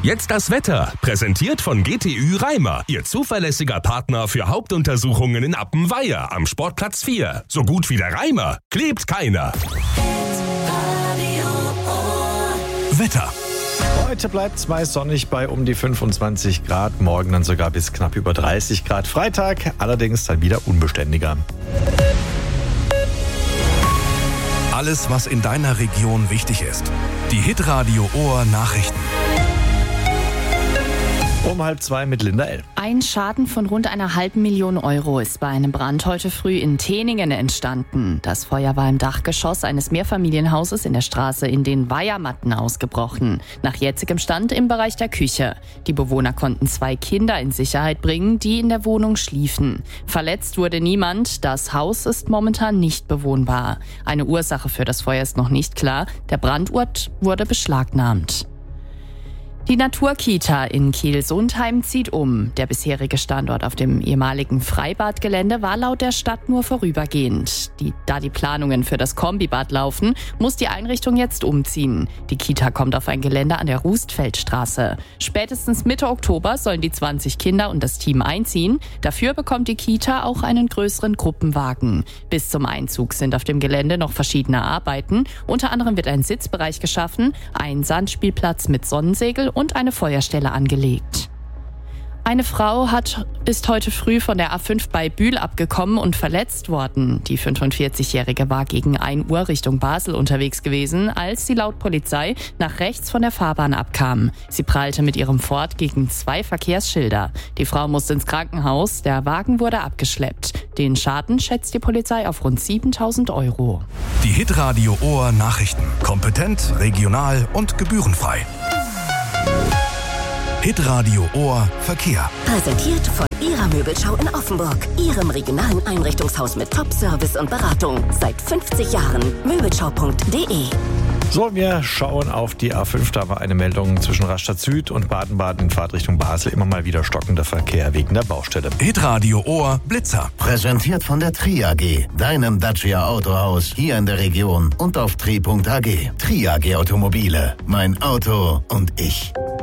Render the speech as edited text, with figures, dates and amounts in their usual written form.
Jetzt das Wetter, präsentiert von GTÜ Reimer, Ihr zuverlässiger Partner für Hauptuntersuchungen in Appenweier am Sportplatz 4. So gut wie der Reimer klebt keiner. Wetter. Heute bleibt es meist sonnig bei um die 25 Grad, morgen dann sogar bis knapp über 30 Grad. Freitag allerdings dann wieder unbeständiger. Alles, was in deiner Region wichtig ist. Die Hitradio Ohr Nachrichten. Um 1:30 mit Linda L. Ein Schaden von rund 500.000 Euro ist bei einem Brand heute früh in Teningen entstanden. Das Feuer war im Dachgeschoss eines Mehrfamilienhauses in der Straße in den Weihermatten ausgebrochen. Nach jetzigem Stand im Bereich der Küche. Die Bewohner konnten 2 Kinder in Sicherheit bringen, die in der Wohnung schliefen. Verletzt wurde niemand. Das Haus ist momentan nicht bewohnbar. Eine Ursache für das Feuer ist noch nicht klar. Der Brandort wurde beschlagnahmt. Die Naturkita in Kiel-Sundheim zieht um. Der bisherige Standort auf dem ehemaligen Freibadgelände war laut der Stadt nur vorübergehend. Da die Planungen für das Kombibad laufen, muss die Einrichtung jetzt umziehen. Die Kita kommt auf ein Gelände an der Rustfeldstraße. Spätestens Mitte Oktober sollen die 20 Kinder und das Team einziehen. Dafür bekommt die Kita auch einen größeren Gruppenwagen. Bis zum Einzug sind auf dem Gelände noch verschiedene Arbeiten. Unter anderem wird ein Sitzbereich geschaffen, ein Sandspielplatz mit Sonnensegel und eine Feuerstelle angelegt. Eine Frau ist heute früh von der A5 bei Bühl abgekommen und verletzt worden. Die 45-Jährige war gegen 1 Uhr Richtung Basel unterwegs gewesen, als sie laut Polizei nach rechts von der Fahrbahn abkam. Sie prallte mit ihrem Ford gegen 2 Verkehrsschilder. Die Frau musste ins Krankenhaus, der Wagen wurde abgeschleppt. Den Schaden schätzt die Polizei auf rund 7.000 Euro. Die Hitradio Ohr Nachrichten. Kompetent, regional und gebührenfrei. Hitradio Ohr Verkehr. Präsentiert von Ihrer Möbelschau in Offenburg. Ihrem regionalen Einrichtungshaus mit Top-Service und Beratung. Seit 50 Jahren. Möbelschau.de. So, wir schauen auf die A5. Da war eine Meldung zwischen Rastatt Süd und Baden-Baden in Fahrtrichtung Basel. Immer mal wieder stockender Verkehr wegen der Baustelle. Hitradio Ohr Blitzer. Präsentiert von der Tri AG, deinem Dacia Autohaus hier in der Region und auf tri.ag. Tri AG Automobile. Mein Auto und ich.